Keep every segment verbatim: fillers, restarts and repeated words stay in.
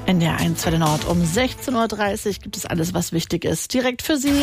N D R eins Welle Nord um sechzehn Uhr dreißig gibt es alles, was wichtig ist. Direkt für Sie.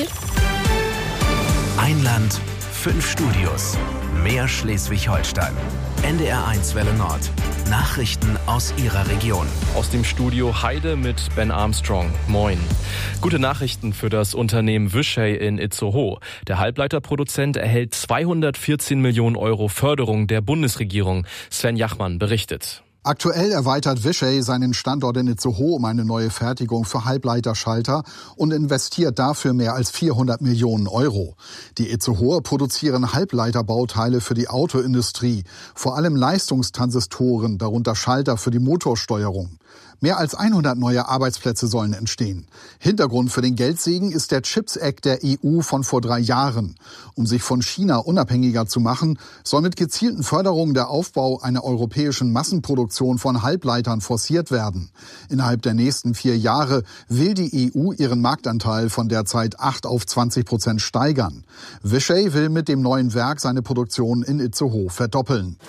Ein Land, fünf Studios. Mehr Schleswig-Holstein. N D R eins Welle Nord. Nachrichten aus Ihrer Region. Aus dem Studio Heide mit Ben Armstrong. Moin. Gute Nachrichten für das Unternehmen Vishay in Itzehoe. Der Halbleiterproduzent erhält zweihundertvierzehn Millionen Euro Förderung der Bundesregierung. Sven Jachmann berichtet. Aktuell erweitert Vishay seinen Standort in Itzehoe um eine neue Fertigung für Halbleiterschalter und investiert dafür mehr als vierhundert Millionen Euro. Die Itzehoer produzieren Halbleiterbauteile für die Autoindustrie, vor allem Leistungstransistoren, darunter Schalter für die Motorsteuerung. Mehr als hundert neue Arbeitsplätze sollen entstehen. Hintergrund für den Geldsegen ist der Chips Act der E U von vor drei Jahren. Um sich von China unabhängiger zu machen, soll mit gezielten Förderungen der Aufbau einer europäischen Massenproduktion von Halbleitern forciert werden. Innerhalb der nächsten vier Jahre will die E U ihren Marktanteil von derzeit acht auf zwanzig Prozent steigern. Vishay will mit dem neuen Werk seine Produktion in Itzehoe verdoppeln.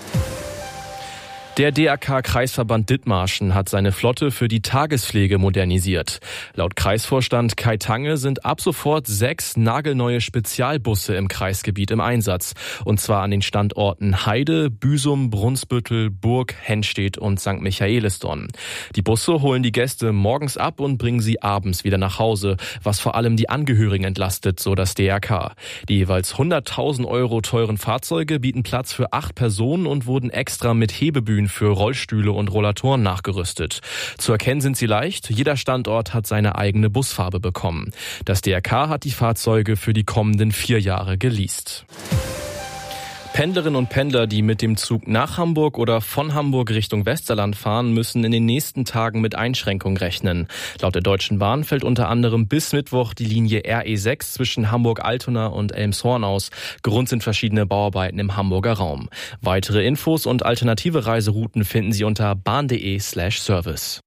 Der D R K-Kreisverband Dithmarschen hat seine Flotte für die Tagespflege modernisiert. Laut Kreisvorstand Kai Tange sind ab sofort sechs nagelneue Spezialbusse im Kreisgebiet im Einsatz. Und zwar an den Standorten Heide, Büsum, Brunsbüttel, Burg, Henstedt und Sankt Michaelisdonn. Die Busse holen die Gäste morgens ab und bringen sie abends wieder nach Hause, was vor allem die Angehörigen entlastet, so das D R K. Die jeweils hunderttausend Euro teuren Fahrzeuge bieten Platz für acht Personen und wurden extra mit Hebebühnen für Rollstühle und Rollatoren nachgerüstet. Zu erkennen sind sie leicht. Jeder Standort hat seine eigene Busfarbe bekommen. Das D R K hat die Fahrzeuge für die kommenden vier Jahre geleast. Pendlerinnen und Pendler, die mit dem Zug nach Hamburg oder von Hamburg Richtung Westerland fahren, müssen in den nächsten Tagen mit Einschränkungen rechnen. Laut der Deutschen Bahn fällt unter anderem bis Mittwoch die Linie R E sechs zwischen Hamburg-Altona und Elmshorn aus. Grund sind verschiedene Bauarbeiten im Hamburger Raum. Weitere Infos und alternative Reiserouten finden Sie unter bahn.de slash service.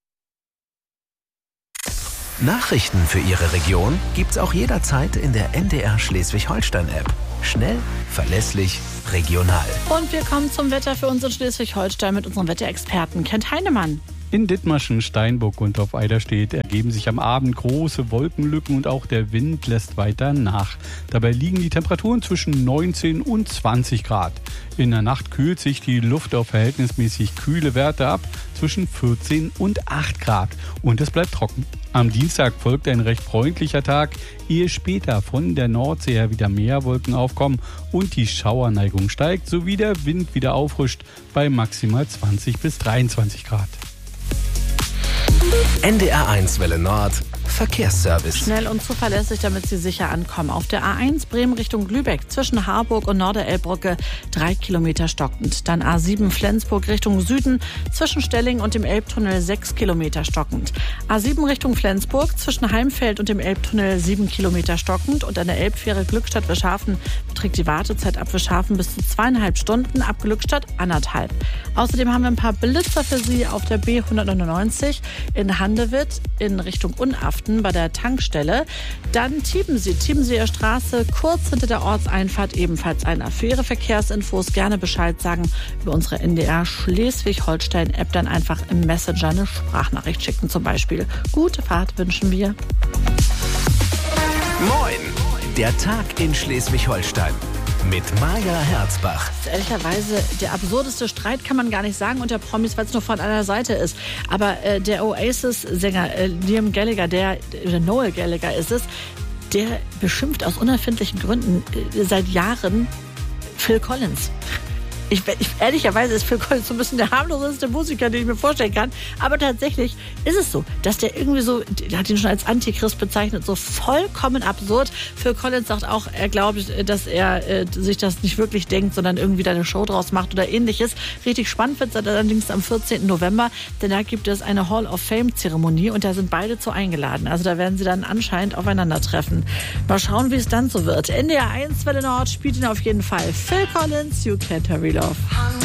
Nachrichten für Ihre Region gibt's auch jederzeit in der N D R Schleswig-Holstein-App. Schnell, verlässlich, regional. Und wir kommen zum Wetter für uns in Schleswig-Holstein mit unserem Wetterexperten Kent Heinemann. In Dithmarschen, Steinburg und auf Eiderstedt ergeben sich am Abend große Wolkenlücken und auch der Wind lässt weiter nach. Dabei liegen die Temperaturen zwischen neunzehn und zwanzig Grad. In der Nacht kühlt sich die Luft auf verhältnismäßig kühle Werte ab, zwischen vierzehn und acht Grad. Und es bleibt trocken. Am Dienstag folgt ein recht freundlicher Tag, ehe später von der Nordsee her wieder mehr Wolken aufkommen und die Schauerneigung steigt, sowie der Wind wieder auffrischt bei maximal zwanzig bis dreiundzwanzig Grad. N D R eins Welle Nord. Verkehrsservice. Schnell und zuverlässig, damit Sie sicher ankommen. Auf der A eins Bremen Richtung Lübeck zwischen Harburg und Norderelbbrücke drei Kilometer stockend. Dann A sieben Flensburg Richtung Süden zwischen Stelling und dem Elbtunnel sechs Kilometer stockend. A sieben Richtung Flensburg zwischen Heimfeld und dem Elbtunnel sieben Kilometer stockend. Und an der Elbfähre Glückstadt-Wischhafen beträgt die Wartezeit ab Wischhafen bis zu zweieinhalb Stunden, ab Glückstadt anderthalb. Außerdem haben wir ein paar Blitzer für Sie auf der B hundertneunundneunzig in Handewitt in Richtung Unaften bei der Tankstelle. Dann Tiebensee, Tiebenseer Straße, kurz hinter der Ortseinfahrt ebenfalls einer. Für Ihre Verkehrsinfos gerne Bescheid sagen über unsere N D R Schleswig-Holstein-App, dann einfach im Messenger eine Sprachnachricht schicken zum Beispiel. Gute Fahrt wünschen wir. Moin, der Tag in Schleswig-Holstein. Mit Maja Herzbach. Das ist ehrlicherweise der absurdeste Streit, kann man gar nicht sagen unter Promis, weil es nur von einer Seite ist. Aber äh, der Oasis-Sänger äh, Liam Gallagher, der, der Noel Gallagher ist es, der beschimpft aus unerfindlichen Gründen äh, seit Jahren Phil Collins. Ich, ich, ehrlicherweise ist Phil Collins so ein bisschen der harmloseste Musiker, den ich mir vorstellen kann. Aber tatsächlich ist es so, dass der irgendwie so, der hat ihn schon als Antichrist bezeichnet, so vollkommen absurd. Phil Collins sagt auch, er glaubt, dass er äh, sich das nicht wirklich denkt, sondern irgendwie da eine Show draus macht oder ähnliches. Richtig spannend wird es allerdings am vierzehnten November, denn da gibt es eine Hall of Fame-Zeremonie und da sind beide zu eingeladen. Also da werden sie dann anscheinend aufeinandertreffen. Mal schauen, wie es dann so wird. N D R eins Welle Nord spielt ihn auf jeden Fall. Phil Collins, You Can't Hurry Love.